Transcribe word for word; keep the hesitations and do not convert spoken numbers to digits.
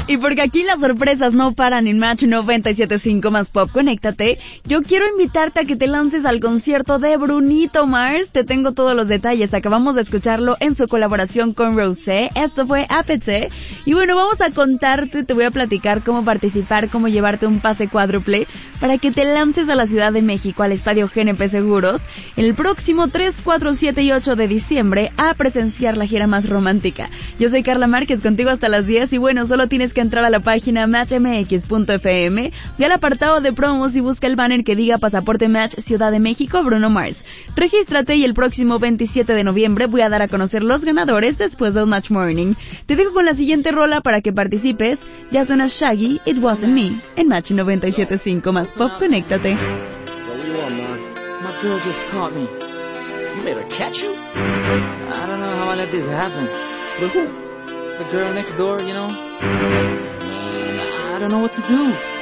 Y porque aquí las sorpresas no paran en Match noventa y siete punto cinco más Pop, conéctate. Yo quiero invitarte a que te lances al concierto de Brunito Mars. Te tengo todos los detalles. Acabamos de escucharlo en su colaboración con Rosé. Esto fue A P C. Y bueno, vamos a contarte, te voy a platicar cómo participar, cómo llevarte un pase cuádruple para que te lances a la Ciudad de México, al Estadio G N P Seguros, el próximo tres, cuatro, siete y ocho de diciembre a presenciar la gira más romántica. Yo soy Carla Márquez, contigo hasta las diez y bueno, solo tienes que entrar a la página match m x punto f m y al apartado de promos y busca el banner que diga Pasaporte Match Ciudad de México Bruno Mars. Regístrate y el próximo veintisiete de noviembre voy a dar a conocer los ganadores después del Match Morning. Te dejo con la siguiente rola para que participes. Ya suena Shaggy, It Wasn't Me, en Match noventa y siete punto cinco más Pop, conéctate. Yo, what you want, man? My girl just caught me. You made her catch you? I don't know how I let this happen. With who? The girl next door, you know? I don't know what to do.